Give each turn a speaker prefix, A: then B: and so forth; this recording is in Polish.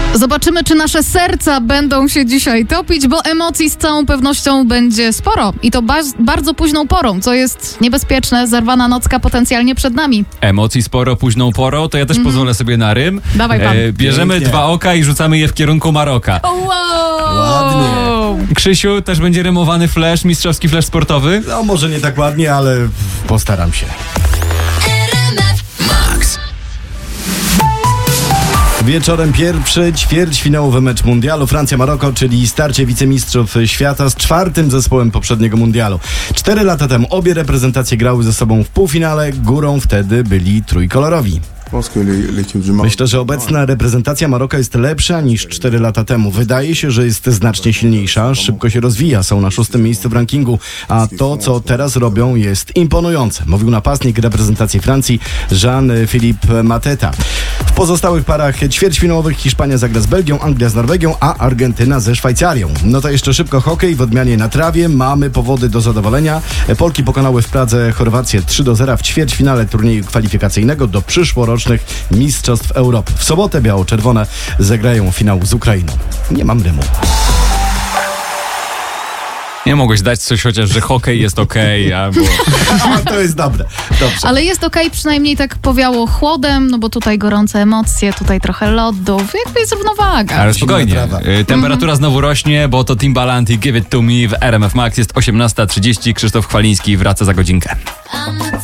A: Zobaczymy, czy nasze serca będą się dzisiaj topić, bo emocji z całą pewnością będzie sporo. I to bardzo późną porą, co jest niebezpieczne. Zerwana nocka potencjalnie przed nami.
B: Emocji sporo późną porą, to ja też pozwolę sobie na rym.
A: Dawaj pan.
B: Bierzemy
C: Pięknie.
B: 2 oka i rzucamy je w kierunku Maroka.
A: Wow!
C: Ładnie.
B: Krzysiu, też będzie rymowany flash, mistrzowski flash sportowy?
C: No może nie tak ładnie, ale postaram się. Wieczorem pierwszy ćwierćfinałowy mecz mundialu Francja-Maroko, czyli starcie wicemistrzów świata z 4. zespołem poprzedniego mundialu. 4 lata temu obie reprezentacje grały ze sobą w półfinale, górą wtedy byli trójkolorowi. Myślę, że obecna reprezentacja Maroka jest lepsza niż 4 lata temu. Wydaje się, że jest znacznie silniejsza, szybko się rozwija, są na 6. miejscu w rankingu, a to, co teraz robią, jest imponujące, mówił napastnik reprezentacji Francji Jean-Philippe Mateta. W pozostałych parach ćwierćfinałowych Hiszpania zagra z Belgią, Anglia z Norwegią, a Argentyna ze Szwajcarią. No to jeszcze szybko hokej. W odmianie na trawie mamy powody do zadowolenia. Polki pokonały w Pradze Chorwację 3-0 w ćwierćfinale turnieju kwalifikacyjnego do przyszłorocznych Mistrzostw Europy. W sobotę biało-czerwone zagrają finał z Ukrainą. Nie mam rymu.
B: Nie mogłeś dać coś chociaż, że hokej jest okej, albo...
C: To jest dobre. Dobrze.
A: Ale jest okej, przynajmniej tak powiało chłodem, no bo tutaj gorące emocje, tutaj trochę lodów, jakby jest równowaga.
B: Ale spokojnie,
C: trawa.
B: temperatura znowu rośnie, bo to Timbaland i Give It To Me w RMF Max jest 18:30. Krzysztof Chwaliński wraca za godzinkę.